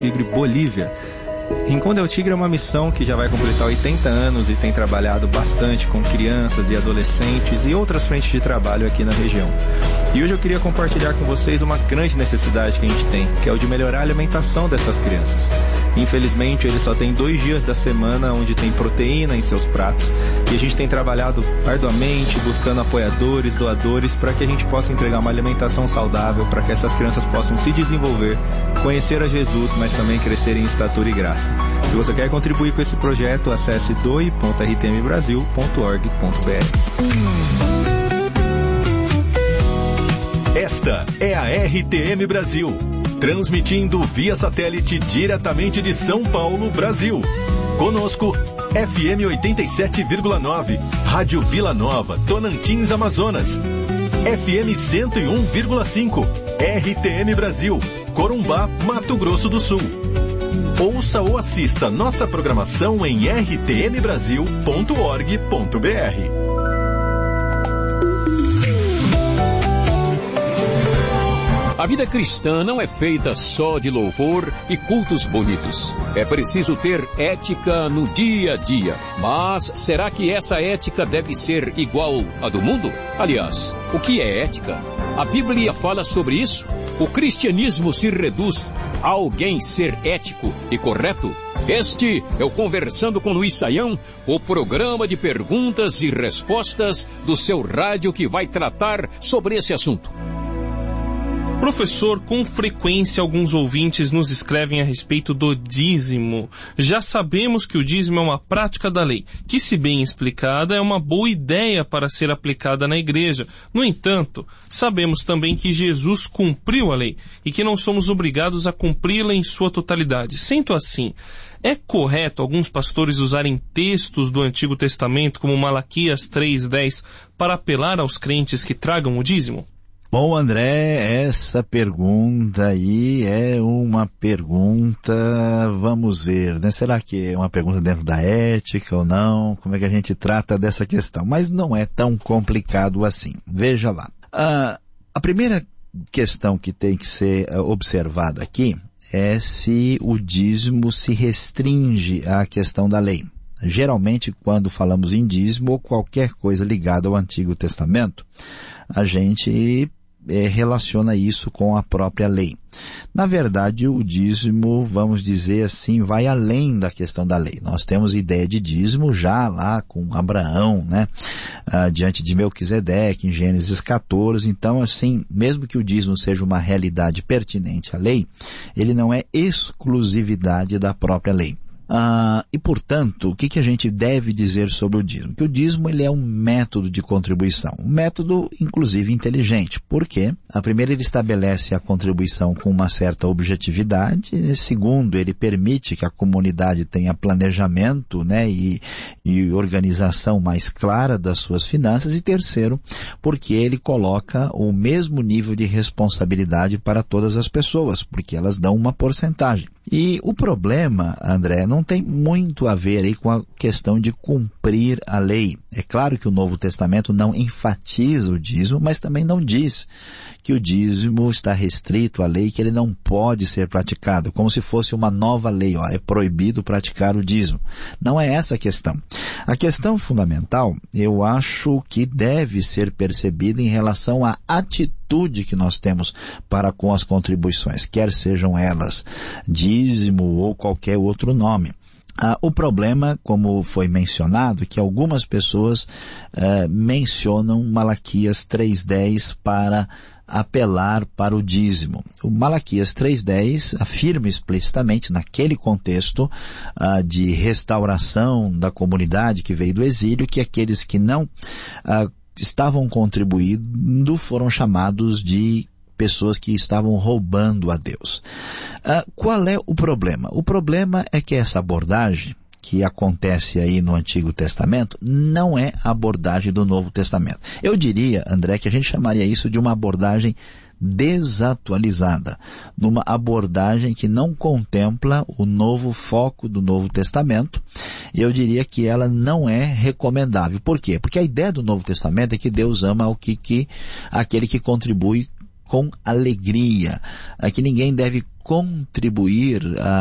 Tigre, Bolívia. Rincón del Tigre é uma missão que já vai completar 80 anos e tem trabalhado bastante com crianças e adolescentes e outras frentes de trabalho aqui na região. E hoje eu queria compartilhar com vocês uma grande necessidade que a gente tem, que é o de melhorar a alimentação dessas crianças. Infelizmente, eles só têm 2 dias da semana onde tem proteína em seus pratos e a gente tem trabalhado arduamente, buscando apoiadores, doadores, para que a gente possa entregar uma alimentação saudável, para que essas crianças possam se desenvolver, conhecer a Jesus, mas também crescer em estatura e graça. Se você quer contribuir com esse projeto, acesse doe.rtmbrasil.org.br. Esta é a RTM Brasil, transmitindo via satélite diretamente de São Paulo, Brasil. Conosco, FM 87,9, Rádio Vila Nova, Tonantins, Amazonas. FM 101,5, RTM Brasil, Corumbá, Mato Grosso do Sul. Ouça ou assista nossa programação em rtmbrasil.org.br. A vida cristã não é feita só de louvor e cultos bonitos. É preciso ter ética no dia a dia. Mas será que essa ética deve ser igual à do mundo? Aliás, o que é ética? A Bíblia fala sobre isso? O cristianismo se reduz a alguém ser ético e correto? Este é o Conversando com Luiz Saião, o programa de perguntas e respostas do seu rádio que vai tratar sobre esse assunto. Professor, com frequência alguns ouvintes nos escrevem a respeito do dízimo. Já sabemos que o dízimo é uma prática da lei, que, se bem explicada, é uma boa ideia para ser aplicada na igreja. No entanto, sabemos também que Jesus cumpriu a lei e que não somos obrigados a cumpri-la em sua totalidade. Sendo assim, é correto alguns pastores usarem textos do Antigo Testamento, como Malaquias 3:10, para apelar aos crentes que tragam o dízimo? Bom, André, essa pergunta aí é uma pergunta, vamos ver, né? Será que é uma pergunta dentro da ética ou não? Como é que a gente trata dessa questão? Mas não é tão complicado assim. Veja lá. A primeira questão que tem que ser observada aqui é se o dízimo se restringe à questão da lei. Geralmente, quando falamos em dízimo ou qualquer coisa ligada ao Antigo Testamento, a gente relaciona isso com a própria lei. Na verdade, o dízimo, vamos dizer assim, vai além da questão da lei. Nós temos ideia de dízimo já lá com Abraão, né? Diante de Melquisedeque, em Gênesis 14. Então, assim, mesmo que o dízimo seja uma realidade pertinente à lei, ele não é exclusividade da própria lei. E, portanto, o que a gente deve dizer sobre o dízimo? Que o dízimo ele é um método de contribuição, um método, inclusive, inteligente. Por quê? Primeiro, ele estabelece a contribuição com uma certa objetividade. Segundo, ele permite que a comunidade tenha planejamento, né, e organização mais clara das suas finanças. E terceiro, porque ele coloca o mesmo nível de responsabilidade para todas as pessoas, porque elas dão uma porcentagem. E o problema, André, não tem muito a ver aí com a questão de cumprir a lei. É claro que o Novo Testamento não enfatiza o dízimo, mas também não diz que o dízimo está restrito à lei, que ele não pode ser praticado, como se fosse uma nova lei, é proibido praticar o dízimo. Não é essa a questão. A questão fundamental, eu acho que deve ser percebida em relação à atitude que nós temos para com as contribuições, quer sejam elas dízimo ou qualquer outro nome. O problema, como foi mencionado, é que algumas pessoas mencionam Malaquias 3:10 para apelar para o dízimo. O Malaquias 3:10 afirma explicitamente, naquele contexto de restauração da comunidade que veio do exílio, que aqueles que não estavam contribuindo foram chamados de pessoas que estavam roubando a Deus. Qual é o problema? O problema é que essa abordagem que acontece aí no Antigo Testamento não é a abordagem do Novo Testamento. Eu diria, André, que a gente chamaria isso de uma abordagem desatualizada, numa abordagem que não contempla o novo foco do Novo Testamento. Eu diria que ela não é recomendável. Por quê? Porque a ideia do Novo Testamento é que Deus ama aquele que contribui com alegria, que ninguém deve contribuir